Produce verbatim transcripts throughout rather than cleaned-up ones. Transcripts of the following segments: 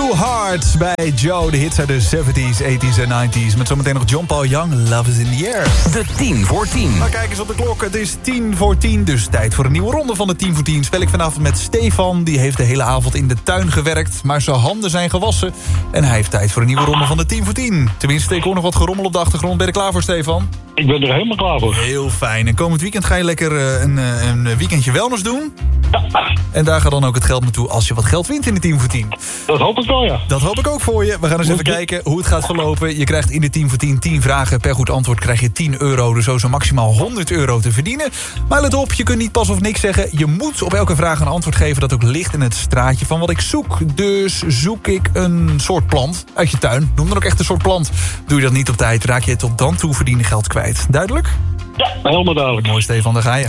Two Hearts bij Joe. De hits uit de zeventies, tachtiger en negentiger. Met zometeen nog John Paul Young, Love is in the Air. De tien voor tien. Maar kijk eens op de klok, het is tien voor tien. Dus tijd voor een nieuwe ronde van de tien voor tien. Spel ik vanavond met Stefan. Die heeft de hele avond in de tuin gewerkt. Maar zijn handen zijn gewassen. En hij heeft tijd voor een nieuwe ronde van de tien voor tien. Tenminste, ik hoor nog wat gerommel op de achtergrond. Ben je er klaar voor, Stefan? Ik ben er helemaal klaar voor. Heel fijn. En komend weekend ga je lekker uh, een, uh, een weekendje wellness doen. Ja. En daar gaat dan ook het geld naartoe als je wat geld wint in de tien voor tien. Dat hoop ik wel, ja. Dat hoop ik ook voor je. We gaan eens even kijken hoe het gaat verlopen. Je krijgt in de tien voor tien tien vragen. Per goed antwoord krijg je tien euro. Dus zo zo maximaal honderd euro te verdienen. Maar let op, je kunt niet pas of niks zeggen. Je moet op elke vraag een antwoord geven dat ook ligt in het straatje van wat ik zoek. Dus zoek ik een soort plant uit je tuin. Noem dan ook echt een soort plant. Doe je dat niet op tijd, raak je het tot dan toe verdiende geld kwijt. Duidelijk? Ja, helemaal duidelijk. Mooi, Stefan, daar ga je.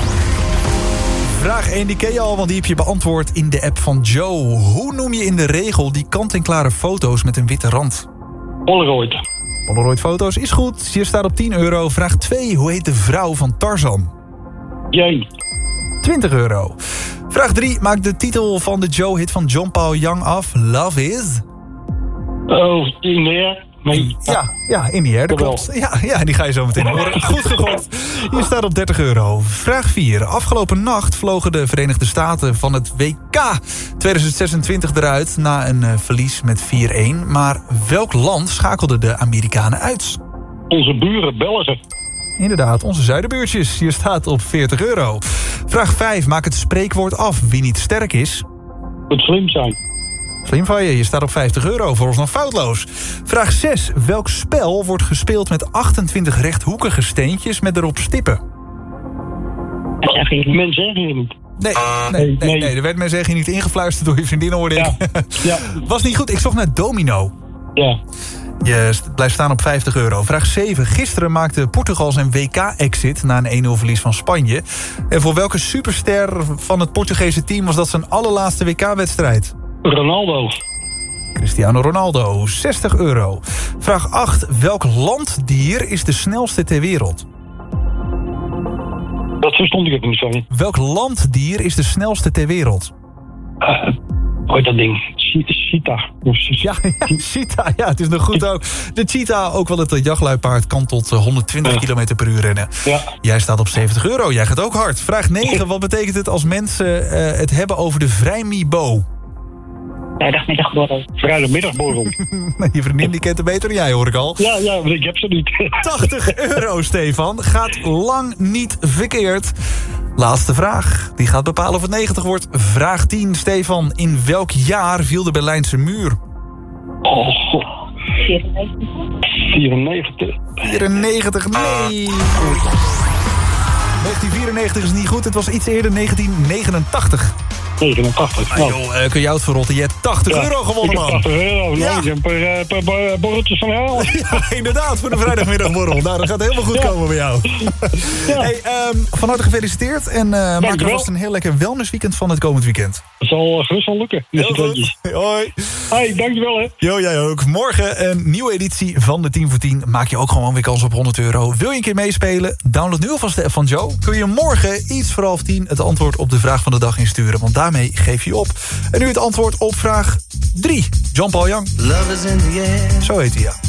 Vraag één, die ken je al, want die heb je beantwoord in de app van Joe. Hoe noem je in de regel die kant-en-klare foto's met een witte rand? Polaroid. Polaroid foto's is goed. Hier staat op tien euro. Vraag twee, hoe heet de vrouw van Tarzan? Jane. twintig euro. Vraag drie, maakt de titel van de Joe-hit van John Paul Young af. Love is... Oh, in de air. Nee. Ja, ja, in die air, dat klopt. Ja, ja, die ga je zo meteen horen. Goed gegooid. Hier staat op dertig euro. Vraag vier. Afgelopen nacht vlogen de Verenigde Staten van het W K tweeduizend zesentwintig eruit na een uh, verlies met vier een. Maar welk land schakelde de Amerikanen uit? Onze buren Belgen. Inderdaad, onze zuidenbuurtjes. Hier staat op veertig euro. Vraag vijf. Maak het spreekwoord af. Wie niet sterk is... Het slim zijn. Slim van je, je staat op vijftig euro, voor ons nog foutloos. Vraag zes. Welk spel wordt gespeeld met achtentwintig rechthoekige steentjes met erop stippen? Men zeggen je niet. Nee, nee, nee, nee, er werd men zeggen niet ingefluisterd door je vriendin, hoorde ik. Ja. Ja. Was niet goed, ik zocht naar domino. Ja. Je blijft staan op vijftig euro. Vraag zeven. Gisteren maakte Portugal zijn W K-exit na een een nul verlies van Spanje. En voor welke superster van het Portugese team was dat zijn allerlaatste W K-wedstrijd? Ronaldo. Cristiano Ronaldo, zestig euro. Vraag acht. Welk landdier is de snelste ter wereld? Dat verstond ik even niet, sorry. Welk landdier is de snelste ter wereld? Uh, ooit dat ding. Cheetah. Ja, ja, cheetah. Ja, het is nog goed ook. De cheetah, ook wel het jachtluipaard, kan tot honderdtwintig ja. kilometer per uur rennen. Ja. Jij staat op zeventig euro. Jij gaat ook hard. Vraag negen. Wat betekent het als mensen uh, het hebben over de vrijmibo? Vrijdagmiddagborrel. Vrijdagmiddagborrel. Je vriendin die kent het beter dan jij, hoor ik al. Ja, ja, maar ik heb ze niet. tachtig euro, Stefan. Gaat lang niet verkeerd. Laatste vraag. Die gaat bepalen of het negentig wordt. Vraag tien, Stefan. In welk jaar viel de Berlijnse muur? Oh, god. vierennegentig. vierennegentig, nee. negentien vierennegentig is niet goed. Het was iets eerder, negentien negenentachtig. negenentachtig. Ah, joh, uh, kun je uitverrotten? Je hebt tachtig ja, euro gewonnen, man. tachtig euro. Ja. Ja. Per, per, per borreltjes van hel. Ja, inderdaad, voor de vrijdagmiddagborrel. Nou, dat gaat helemaal goed ja. komen bij jou. Ja. Hey, um, van harte gefeliciteerd. En uh, maak er vast een heel lekker wellnessweekend van het komend weekend. Het zal gerust wel lukken. Heel goed. Hoi. Hoi, dankjewel hè. Jo, jij ook. Morgen een nieuwe editie van de tien voor tien. Maak je ook gewoon weer kans op honderd euro. Wil je een keer meespelen? Download nu alvast de app van Joe. Kun je morgen iets voor half tien het antwoord op de vraag van de dag insturen. Want daarmee geef je op. En nu het antwoord op vraag drie. John Paul Young. Love is in the air. Zo heet hij, ja.